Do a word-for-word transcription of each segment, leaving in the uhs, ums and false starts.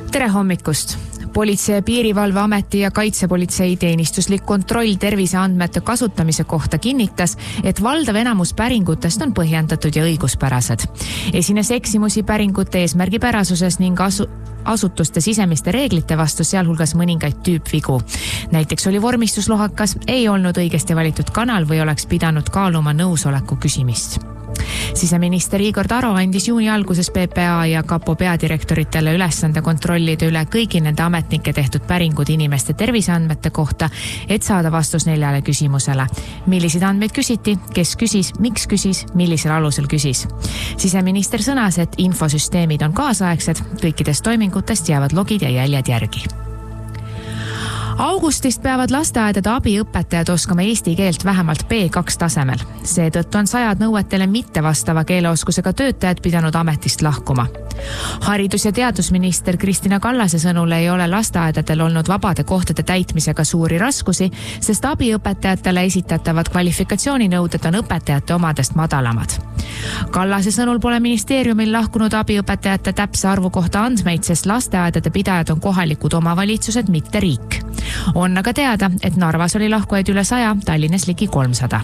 Tere hommikust! Politsei- ja Piirivalveameti ja Kaitsepolitsei teenistuslik kontroll terviseandmete kasutamise kohta kinnitas, et valdav enamus päringutest on põhjendatud ja õiguspärased. Esines eksimusi päringute eesmärgipärasuses ning asu asutuste sisemiste reeglite vastu, sealhulgas mõningaid tüüpvigu. Näiteks oli vormistus lohakas, ei olnud õigesti valitud kanal või oleks pidanud kaaluma nõusoleku küsimist. Siseminister Igor Taro andis juuni alguses P P A ja Kapo peadirektoritele ülesande kontrollida üle kõigi nende ametnike tehtud päringud inimeste terviseandmete kohta, et saada vastus neljale küsimusele. Milliseid andmeid küsiti, kes küsis, miks küsis, millisel alusel küsis. Siseminister sõnas, et infosüsteemid on kaasaegsed, kõikidest toimingutest jäävad logid ja jäljed järgi. Augustist peavad lasteaedade abiõpetajad oskama eesti keelt vähemalt B kaks tasemel. Seetõttu on sajad nõuetele mittevastava keeleoskusega töötajad pidanud ametist lahkuma. Haridus- ja teadusminister Kristina Kallase sõnul ei ole lasteaedadel olnud vabade kohtade täitmisega suuri raskusi, sest abiõpetajatele esitatavad kvalifikatsiooninõuded on õpetajate omadest madalamad. Kallase sõnul pole ministeeriumil lahkunud abiõpetajate täpse arvu kohta andmeid, sest lasteaedade pidajad on kohalikud omavalitsused, mitte riik. On aga teada, et Narvas oli lahkujaid üle saja, Tallinnas ligi kolmsada.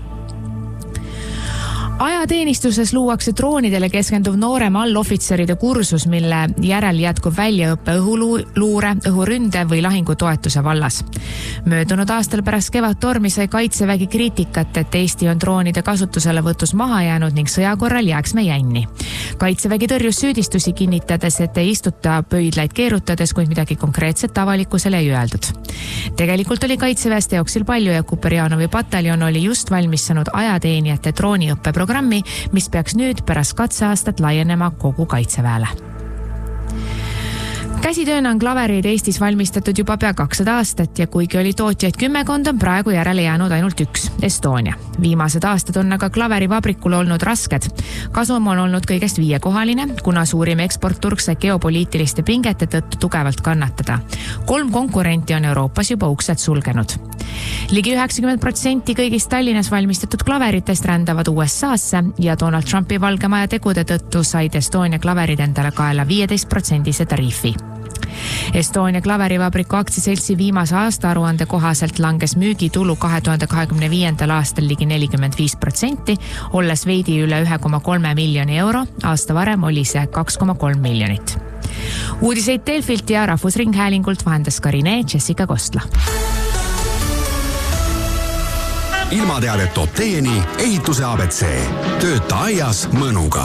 Ajateenistuses luuakse droonidele keskenduv noorema allohvitseride kursus, mille järel jätkub väljaõppe õhuluure, õhuründe või lahingutoetuse vallas. Möödunud aastal pärast kevadtormi sai Kaitsevägi kriitikat, et Eesti on droonide kasutusele võtus maha jäänud ning sõja korral jääks me jänni. Kaitsevägi tõrjus süüdistusi kinnitades, et ei istuta pöidlaid keerutades, kuid midagi konkreetset avalikkusele ei öeldud. Tegelikult oli Kaitseväes teoksil palju ja Kuperjanovi pataljon oli just valmistanud ajateenijate drooniõppe programmi, mis peaks nüüd pärast katseaastat laienema kogu Kaitseväele. Käsitööna on klavereid Eestis valmistatud juba pea kakssada aastat ja kuigi oli tootjaid kümmekond, on praegu järele jäänud ainult üks, Estonia. Viimased aastad on aga klaverivabrikul olnud rasked. Kasum on olnud kõigest viiekohaline, kuna suurim eksportturg sai geopoliitiliste pingete tõttu tugevalt kannatada. Kolm konkurenti on Euroopas juba uksed sulgenud. Ligi üheksakümmend protsenti kõigist Tallinnas valmistatud klaveritest rändavad U S A-sse ja Donald Trumpi Valge Maja tegude tõttu said Estonia klaverid endale kaela viieteist protsendise tariifi. Estonia klaverivabriku aktsiaseltsi viimase aasta aruande kohaselt langes müügitulu kahe tuhande kahekümne viiendal aastal ligi nelikümmend viis protsenti, olles veidi üle ühe koma kolme miljoni euro, aasta varem oli see kaks koma kolm miljonit. Uudiseid Delfilt ja Rahvusringhäälingult vahendas Karine Jessica Kostla. Ilmateadet toob teieni ehituse A B C. Tööta aias mõnuga.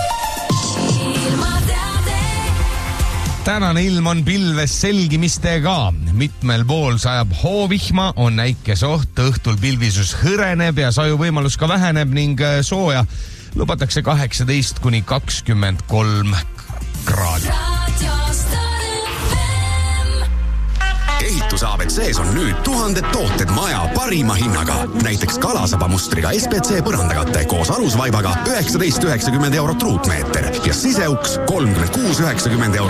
Tänane ilm on pilves selgimistega. Mitmel pool sajab hoovihma, on äikesoht, õhtul pilvisus hõreneb ja saju võimalus ka väheneb ning sooja lubatakse kaheksateist kuni kakskümmend kolm kraadi. Ehitus A B C-s on nüüd tuhanded tooted maja parima hinnaga. Näiteks kalasaba mustriga S B C põrandakate koos alusvaibaga üheksateist üheksakümmend eurot ruutmeeter ja siseuks kolmkümmend kuus üheksakümmend eurot